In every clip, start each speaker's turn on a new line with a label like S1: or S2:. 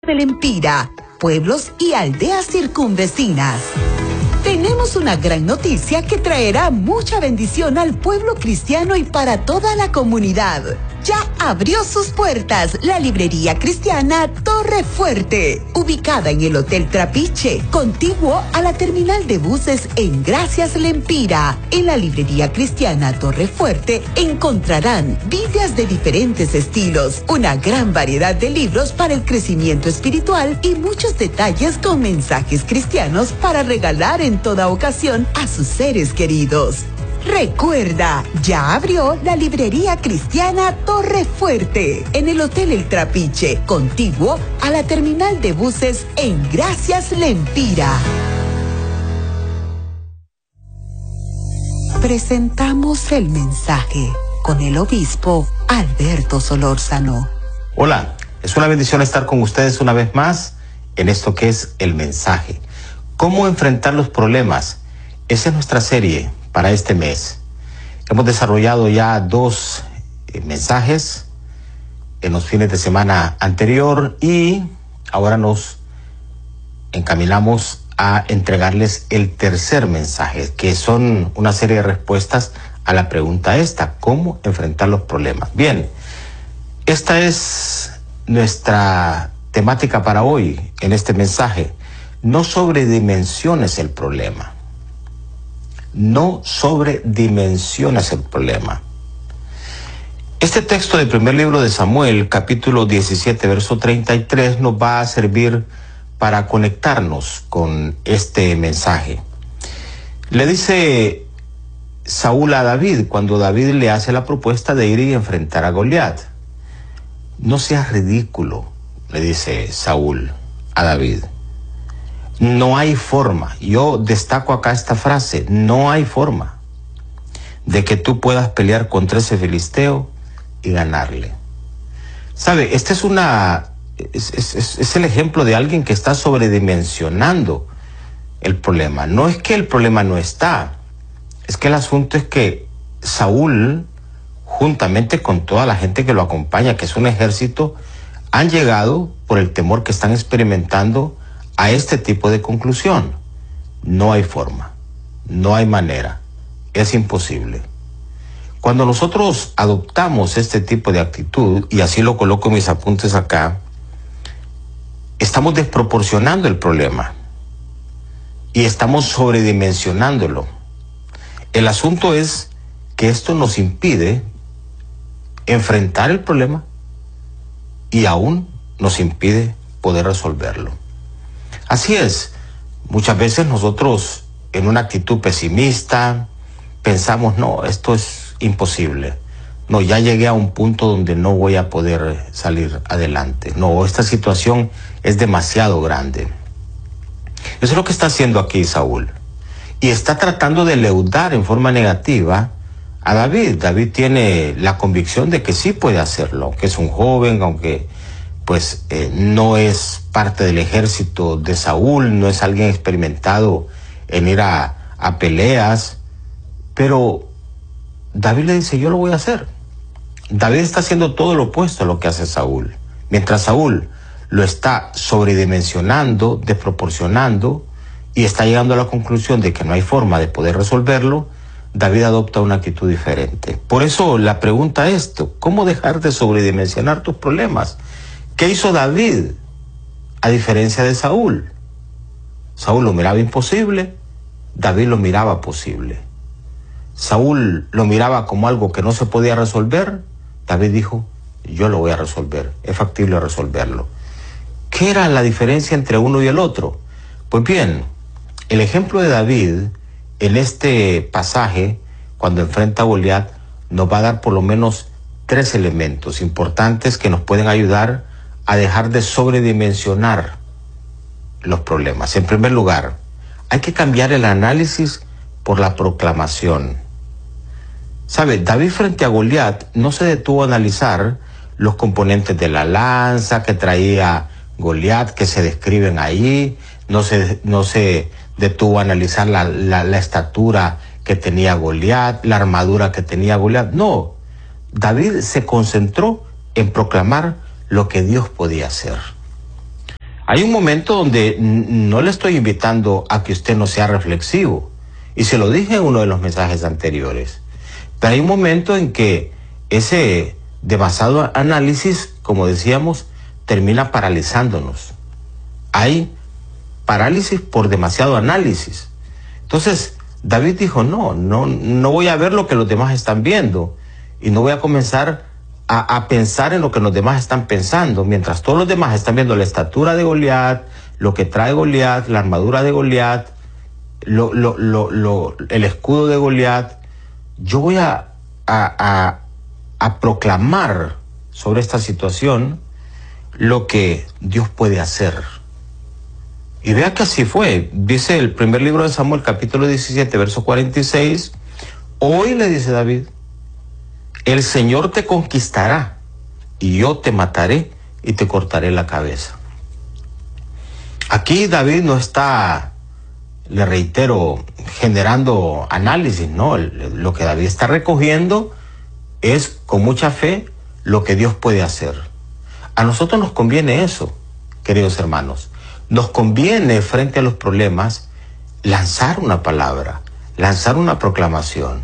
S1: del Empira, pueblos y aldeas circunvecinas. Tenemos una gran noticia que traerá mucha bendición al pueblo cristiano y para toda la comunidad. Ya abrió sus puertas la librería cristiana Torre Fuerte, ubicada en el Hotel Trapiche, contiguo a la terminal de buses en Gracias Lempira. En la librería cristiana Torre Fuerte encontrarán Biblias de diferentes estilos, una gran variedad de libros para el crecimiento espiritual y muchos detalles con mensajes cristianos para regalar en toda ocasión a sus seres queridos. Recuerda, ya abrió la librería cristiana Torre Fuerte en el Hotel El Trapiche, contiguo a la terminal de buses en Gracias Lempira. Presentamos el mensaje con el obispo Alberto Solórzano.
S2: Hola, es una bendición estar con ustedes una vez más en esto que es el mensaje. ¿Cómo enfrentar los problemas? Esa es nuestra serie para este mes. Hemos desarrollado ya 2 mensajes en los fines de semana anterior y ahora nos encaminamos a entregarles el tercer mensaje, que son una serie de respuestas a la pregunta esta: ¿cómo enfrentar los problemas? Bien, esta es nuestra temática para hoy en este mensaje. No sobredimensiones el problema. No sobredimensiones el problema. Este texto del primer libro de Samuel, capítulo 17, verso 33, nos va a servir para conectarnos con este mensaje. Le dice Saúl a David, cuando David le hace la propuesta de ir y enfrentar a Goliat: no seas ridículo, le dice Saúl a David. No hay forma, yo destaco acá esta frase, no hay forma de que tú puedas pelear contra ese filisteo y ganarle. ¿Sabe? Este es el ejemplo de alguien que está sobredimensionando el problema. No es que el problema no está, es que el asunto es que Saúl, juntamente con toda la gente que lo acompaña, que es un ejército, han llegado, por el temor que están experimentando, a este tipo de conclusión. No hay forma, no hay manera, es imposible. Cuando nosotros adoptamos este tipo de actitud, y así lo coloco en mis apuntes acá, estamos desproporcionando el problema y estamos sobredimensionándolo. El asunto es que esto nos impide enfrentar el problema y aún nos impide poder resolverlo. Así es, muchas veces nosotros en una actitud pesimista pensamos: no, esto es imposible, no, ya llegué a un punto donde no voy a poder salir adelante, no, esta situación es demasiado grande. Eso es lo que está haciendo aquí Saúl, y está tratando de leudar en forma negativa a David. David tiene la convicción de que sí puede hacerlo, aunque es un joven, aunque no es parte del ejército de Saúl, no es alguien experimentado en ir a peleas, pero David le dice: yo lo voy a hacer. David está haciendo todo lo opuesto a lo que hace Saúl. Mientras Saúl lo está sobredimensionando, desproporcionando, y está llegando a la conclusión de que no hay forma de poder resolverlo, David adopta una actitud diferente. Por eso la pregunta es: ¿cómo dejar de sobredimensionar tus problemas? ¿Qué hizo David a diferencia de Saúl? Saúl lo miraba imposible, David lo miraba posible. Saúl lo miraba como algo que no se podía resolver, David dijo: yo lo voy a resolver, es factible resolverlo. ¿Qué era la diferencia entre uno y el otro? Pues bien, el ejemplo de David en este pasaje, cuando enfrenta a Goliat, nos va a dar por lo menos 3 elementos importantes que nos pueden ayudar a dejar de sobredimensionar los problemas. En primer lugar, hay que cambiar el análisis por la proclamación. ¿Sabe? David frente a Goliat no se detuvo a analizar los componentes de la lanza que traía Goliat, que se describen ahí, no se detuvo a analizar la estatura que tenía Goliat, la armadura que tenía Goliat. No, David se concentró en proclamar lo que Dios podía hacer. Hay un momento donde no le estoy invitando a que usted no sea reflexivo. Y se lo dije en uno de los mensajes anteriores. Pero hay un momento en que ese demasiado análisis, como decíamos, termina paralizándonos. Hay parálisis por demasiado análisis. Entonces, David dijo, no voy a ver lo que los demás están viendo. Y no voy a comenzar a pensar en lo que los demás están pensando. Mientras todos los demás están viendo la estatura de Goliat, lo que trae Goliat, la armadura de Goliat, el escudo de Goliat, yo voy a proclamar sobre esta situación lo que Dios puede hacer. Y vea que así fue. Dice el primer libro de Samuel, capítulo 17, verso 46. Hoy, le dice David, el Señor te conquistará y yo te mataré y te cortaré la cabeza. Aquí David no está, le reitero, generando análisis, no. Lo que David está recogiendo es con mucha fe lo que Dios puede hacer. A nosotros nos conviene eso, queridos hermanos. Nos conviene frente a los problemas lanzar una palabra, lanzar una proclamación.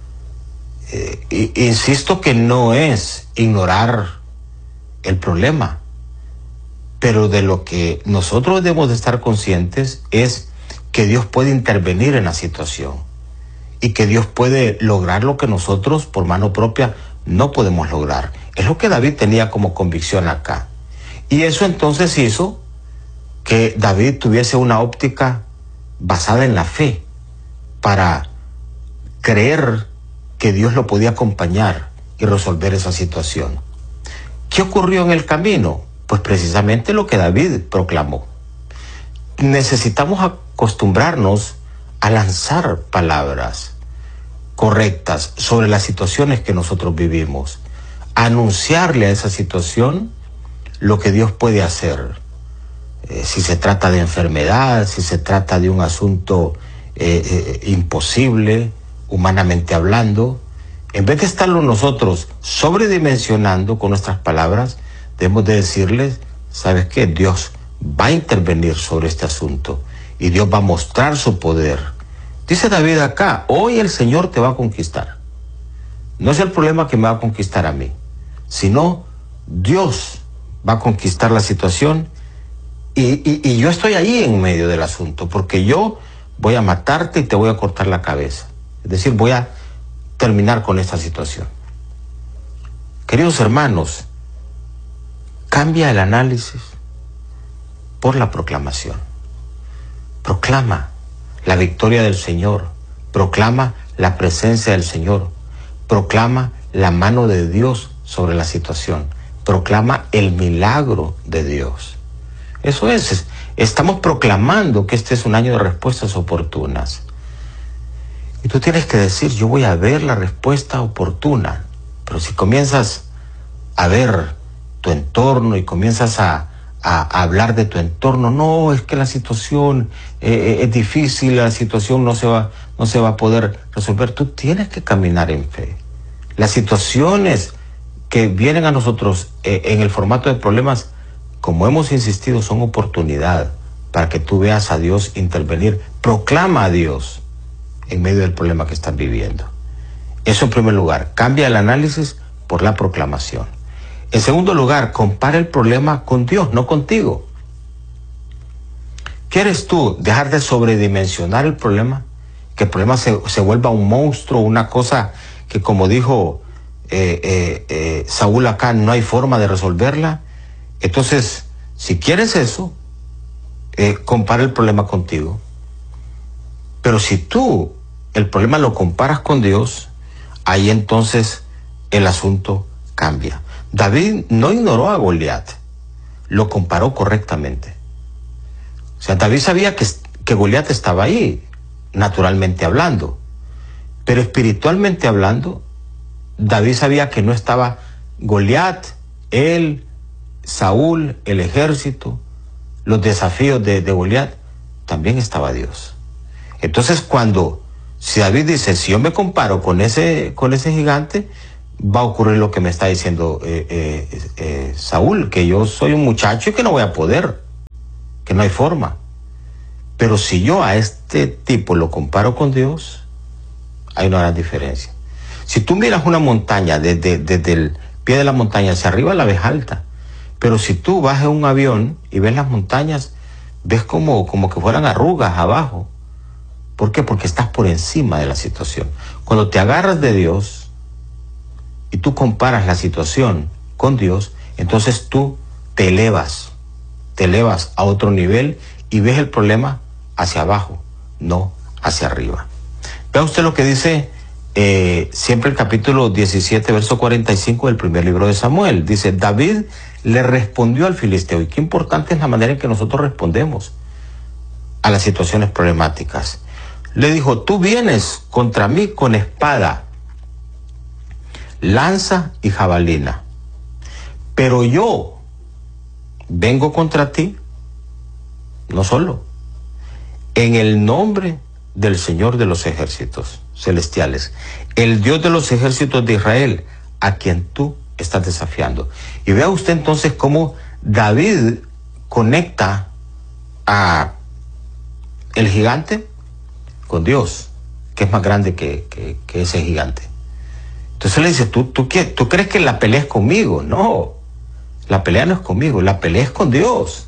S2: Insisto que no es ignorar el problema, pero de lo que nosotros debemos de estar conscientes es que Dios puede intervenir en la situación y que Dios puede lograr lo que nosotros por mano propia no podemos lograr. Es lo que David tenía como convicción acá. Y eso entonces hizo que David tuviese una óptica basada en la fe para creer que Dios lo podía acompañar y resolver esa situación. ¿Qué ocurrió en el camino? Pues precisamente lo que David proclamó. Necesitamos acostumbrarnos a lanzar palabras correctas sobre las situaciones que nosotros vivimos, a anunciarle a esa situación lo que Dios puede hacer. Si se trata de enfermedad, si se trata de un asunto imposible, humanamente hablando, en vez de estarlo nosotros sobredimensionando con nuestras palabras, debemos de decirles, ¿sabes qué? Dios va a intervenir sobre este asunto y Dios va a mostrar su poder. Dice David acá, hoy el Señor te va a conquistar. No es el problema que me va a conquistar a mí, sino Dios va a conquistar la situación y yo estoy ahí en medio del asunto, porque yo voy a matarte y te voy a cortar la cabeza. Es decir, voy a terminar con esta situación. Queridos hermanos, cambia el análisis por la proclamación. Proclama la victoria del Señor, proclama la presencia del Señor, proclama la mano de Dios sobre la situación, proclama el milagro de Dios. Eso es, estamos proclamando que este es un año de respuestas oportunas. Y tú tienes que decir, yo voy a ver la respuesta oportuna. Pero si comienzas a ver tu entorno y comienzas a hablar de tu entorno, no, es que la situación es difícil, la situación no se va a poder resolver. Tú tienes que caminar en fe. Las situaciones que vienen a nosotros en el formato de problemas, como hemos insistido, son oportunidad para que tú veas a Dios intervenir. Proclama a Dios en medio del problema que estás viviendo. Eso en primer lugar, cambia el análisis por la proclamación. En segundo lugar, compara el problema con Dios, no contigo. ¿Quieres tú dejar de sobredimensionar el problema? Que el problema se vuelva un monstruo, una cosa que, como dijo Saúl acá, no hay forma de resolverla. Entonces, si quieres eso, compara el problema contigo. Pero si tú el problema lo comparas con Dios, ahí entonces el asunto cambia. David no ignoró a Goliat, lo comparó correctamente. O sea, David sabía que Goliat estaba ahí, naturalmente hablando, pero espiritualmente hablando, David sabía que no estaba Goliat, él, Saúl, el ejército, los desafíos de Goliat, también estaba Dios. Entonces si David dice, si yo me comparo con ese gigante, va a ocurrir lo que me está diciendo Saúl, que yo soy un muchacho y que no voy a poder. que no hay forma. Pero si yo a este tipo lo comparo con Dios, hay una gran diferencia. Si tú miras una montaña desde el pie de la montaña hacia arriba, la ves alta. Pero si tú vas en un avión y ves las montañas, ves como que fueran arrugas abajo. ¿Por qué? Porque estás por encima de la situación. Cuando te agarras de Dios y tú comparas la situación con Dios, entonces tú te elevas a otro nivel y ves el problema hacia abajo, no hacia arriba. Vea usted lo que dice siempre el capítulo 17, verso 45 del primer libro de Samuel. Dice, David le respondió al filisteo. Y qué importante es la manera en que nosotros respondemos a las situaciones problemáticas. Le dijo, tú vienes contra mí con espada, lanza y jabalina, pero yo vengo contra ti, no solo, en el nombre del Señor de los ejércitos celestiales, el Dios de los ejércitos de Israel, a quien tú estás desafiando. Y vea usted entonces cómo David conecta a el gigante con Dios, que es más grande que ese gigante. Entonces le dice, ¿tú crees que la pelea es conmigo? No, la pelea no es conmigo, la pelea es con Dios.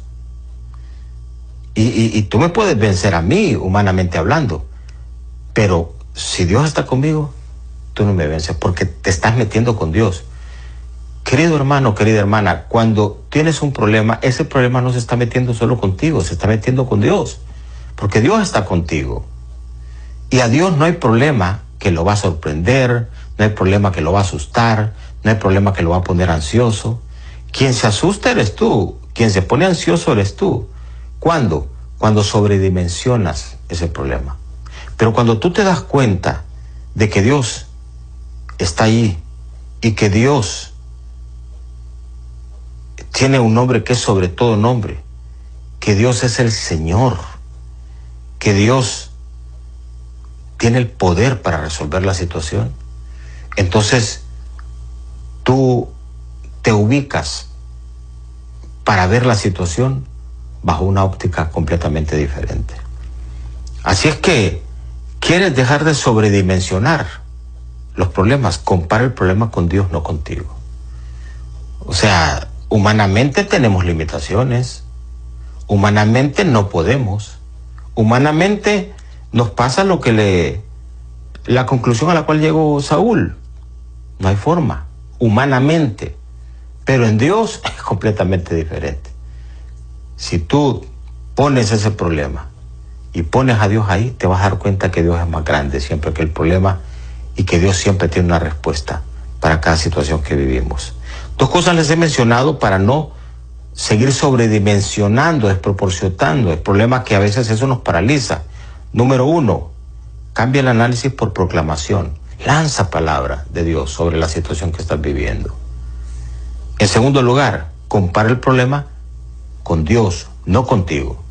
S2: Y tú me puedes vencer a mí, humanamente hablando, pero si Dios está conmigo, tú no me vences, porque te estás metiendo con Dios. Querido hermano, querida hermana, cuando tienes un problema, ese problema no se está metiendo solo contigo, se está metiendo con Dios, porque Dios está contigo. Y a Dios no hay problema que lo va a sorprender, no hay problema que lo va a asustar, no hay problema que lo va a poner ansioso. Quien se asusta eres tú, quien se pone ansioso eres tú. ¿Cuándo? Cuando sobredimensionas ese problema. Pero cuando tú te das cuenta de que Dios está ahí y que Dios tiene un nombre que es sobre todo nombre, que Dios es el Señor, que Dios tiene el poder para resolver la situación, entonces tú te ubicas para ver la situación bajo una óptica completamente diferente. Así es que quieres dejar de sobredimensionar los problemas, compara el problema con Dios, no contigo. O sea, humanamente tenemos limitaciones, humanamente no podemos, humanamente nos pasa la conclusión a la cual llegó Saúl. No hay forma, humanamente, pero en Dios es completamente diferente. Si tú pones ese problema y pones a Dios ahí, te vas a dar cuenta que Dios es más grande siempre que el problema y que Dios siempre tiene una respuesta para cada situación que vivimos. Dos cosas les he mencionado para no seguir sobredimensionando, desproporcionando el problema, que a veces eso nos paraliza. Número 1, cambia el análisis por proclamación. Lanza palabra de Dios sobre la situación que estás viviendo. En segundo lugar, compara el problema con Dios, no contigo,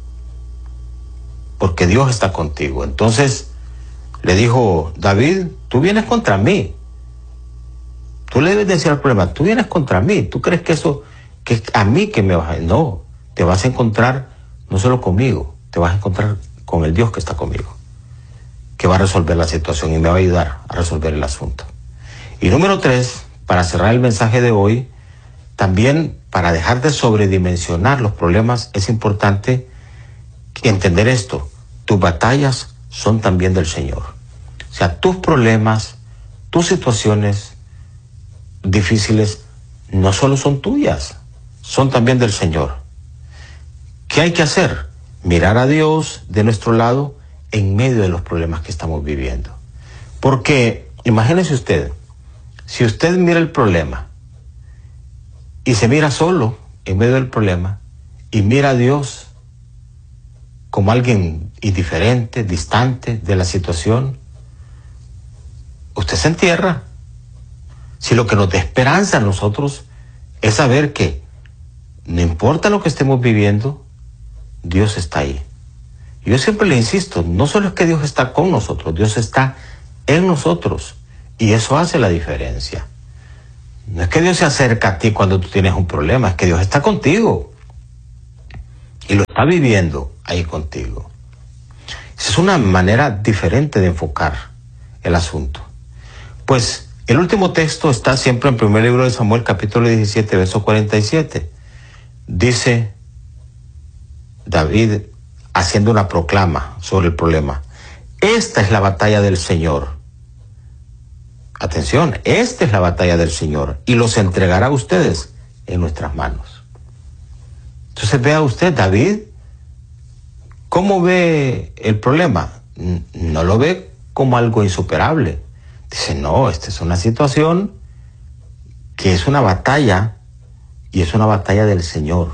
S2: porque Dios está contigo. Entonces le dijo David, tú vienes contra mí. Tú le debes decir al problema, tú vienes contra mí. ¿Tú crees que eso, que es a mí que me vas a...? No, te vas a encontrar no solo conmigo, te vas a encontrar con el Dios que está conmigo, que va a resolver la situación y me va a ayudar a resolver el asunto. Y número 3, para cerrar el mensaje de hoy, también para dejar de sobredimensionar los problemas, es importante entender esto: tus batallas son también del Señor. O sea, tus problemas, tus situaciones difíciles no solo son tuyas, son también del Señor. ¿Qué hay que hacer? Mirar a Dios de nuestro lado en medio de los problemas que estamos viviendo. Porque imagínese usted, si usted mira el problema y se mira solo en medio del problema y mira a Dios como alguien indiferente, distante de la situación, usted se entierra. Si lo que nos da esperanza a nosotros es saber que no importa lo que estemos viviendo, Dios está ahí. Yo siempre le insisto, no solo es que Dios está con nosotros, Dios está en nosotros, y eso hace la diferencia. No es que Dios se acerca a ti cuando tú tienes un problema, es que Dios está contigo. y lo está viviendo ahí contigo. Esa es una manera diferente de enfocar el asunto. Pues el último texto está siempre en primer libro de Samuel, capítulo 17, verso 47. Dice David haciendo una proclama sobre el problema. Esta es la batalla del Señor. Atención, esta es la batalla del Señor y los entregará a ustedes en nuestras manos. Entonces vea usted, David, ¿cómo ve el problema? No lo ve como algo insuperable. Dice, no, esta es una situación que es una batalla y es una batalla del Señor.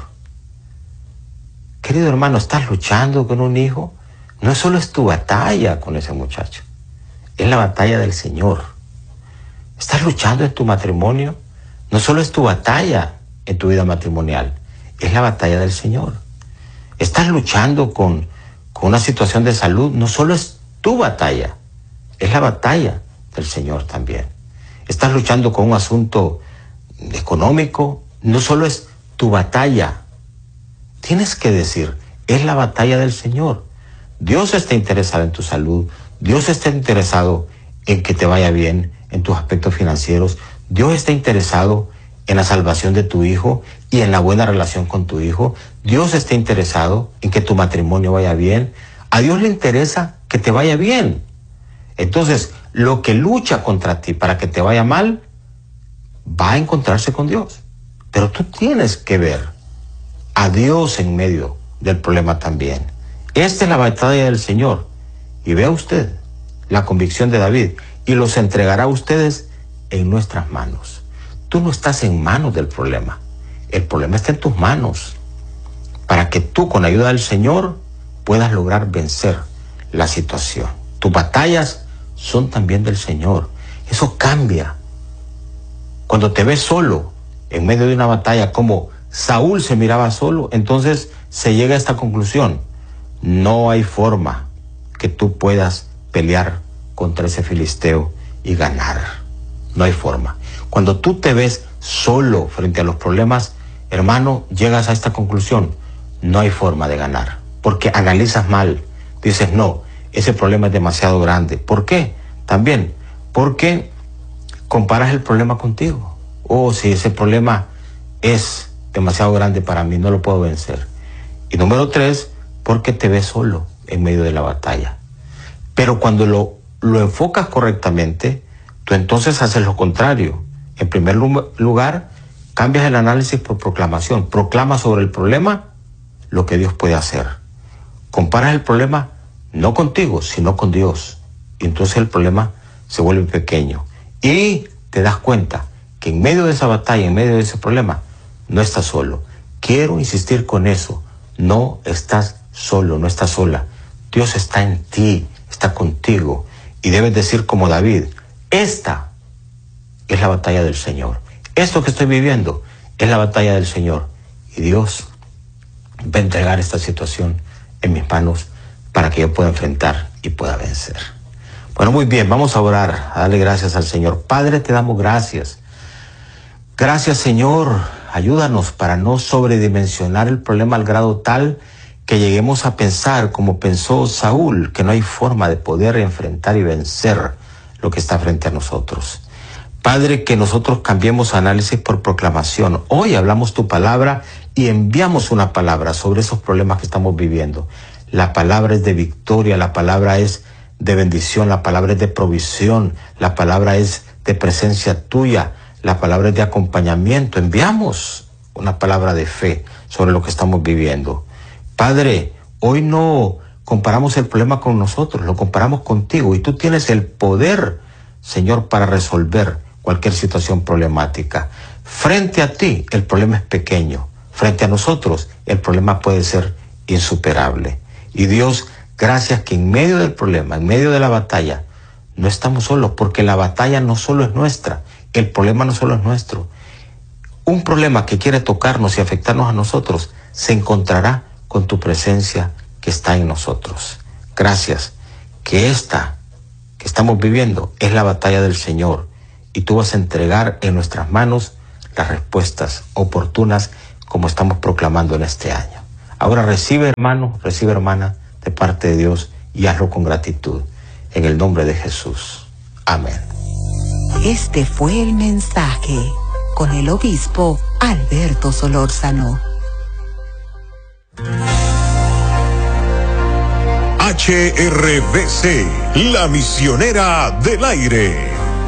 S2: Querido hermano, ¿estás luchando con un hijo? No solo es tu batalla con ese muchacho, es la batalla del Señor. ¿Estás luchando en tu matrimonio? No solo es tu batalla en tu vida matrimonial, es la batalla del Señor. ¿Estás luchando con una situación de salud? No solo es tu batalla, es la batalla del Señor también. ¿Estás luchando con un asunto económico? No solo es tu batalla. Tienes que decir, es la batalla del Señor. Dios está interesado en tu salud, Dios está interesado en que te vaya bien en tus aspectos financieros, Dios está interesado en la salvación de tu hijo y en la buena relación con tu hijo, Dios está interesado en que tu matrimonio vaya bien, a Dios le interesa que te vaya bien. Entonces, lo que lucha contra ti para que te vaya mal, va a encontrarse con Dios. Pero tú tienes que ver a Dios en medio del problema también. Esta es la batalla del Señor. Y vea usted la convicción de David. Y los entregará a ustedes en nuestras manos. Tú no estás en manos del problema. El problema está en tus manos. Para que tú, con ayuda del Señor, puedas lograr vencer la situación. Tus batallas son también del Señor. Eso cambia. Cuando te ves solo en medio de una batalla, como Saúl se miraba solo, entonces se llega a esta conclusión: no hay forma que tú puedas pelear contra ese filisteo y ganar. No hay forma. Cuando tú te ves solo frente a los problemas, hermano, llegas a esta conclusión: no hay forma de ganar, porque analizas mal. Dices, no, ese problema es demasiado grande. ¿Por qué? También porque comparas el problema contigo. Oh, si ese problema es demasiado grande para mí, no lo puedo vencer. Y número 3, porque te ves solo en medio de la batalla. Pero cuando lo enfocas correctamente, tú entonces haces lo contrario. En primer lugar, cambias el análisis por proclamación. Proclama sobre el problema lo que Dios puede hacer. Comparas el problema no contigo, sino con Dios. Y entonces el problema se vuelve pequeño. Y te das cuenta que en medio de esa batalla, en medio de ese problema, no estás solo. Quiero insistir con eso. No estás solo, no estás sola. Dios está en ti, está contigo. Y debes decir como David, esta es la batalla del Señor. Esto que estoy viviendo es la batalla del Señor. Y Dios va a entregar esta situación en mis manos para que yo pueda enfrentar y pueda vencer. Bueno, muy bien, vamos a orar, a darle gracias al Señor. Padre, te damos gracias. Gracias, Señor. Ayúdanos para no sobredimensionar el problema al grado tal que lleguemos a pensar como pensó Saúl, que no hay forma de poder enfrentar y vencer lo que está frente a nosotros. Padre, que nosotros cambiemos análisis por proclamación. Hoy hablamos tu palabra y enviamos una palabra sobre esos problemas que estamos viviendo. La palabra es de victoria, la palabra es de bendición, la palabra es de provisión, la palabra es de presencia tuya, la palabra es de acompañamiento. Enviamos una palabra de fe sobre lo que estamos viviendo. Padre, hoy no comparamos el problema con nosotros, lo comparamos contigo y tú tienes el poder, Señor, para resolver cualquier situación problemática. Frente a ti, el problema es pequeño. Frente a nosotros, el problema puede ser insuperable. Y Dios, gracias que en medio del problema, en medio de la batalla, no estamos solos, porque la batalla no solo es nuestra, el problema no solo es nuestro. Un problema que quiere tocarnos y afectarnos a nosotros se encontrará con tu presencia que está en nosotros. Gracias, que esta que estamos viviendo es la batalla del Señor y tú vas a entregar en nuestras manos las respuestas oportunas como estamos proclamando en este año. Ahora recibe, hermano, recibe, hermana, de parte de Dios y hazlo con gratitud. En el nombre de Jesús. Amén.
S1: Este fue el mensaje con el obispo Alberto Solórzano.
S3: HRBC, la misionera del aire.